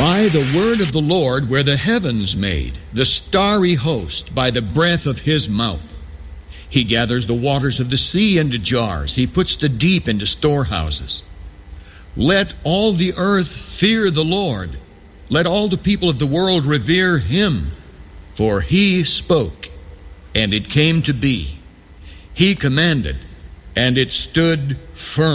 By the word of the Lord were the heavens made, the starry host by the breath of his mouth. He gathers the waters of the sea into jars. He puts the deep into storehouses. Let all the earth fear the Lord. Let all the people of the world revere him. For he spoke, and it came to be. He commanded, and it stood firm.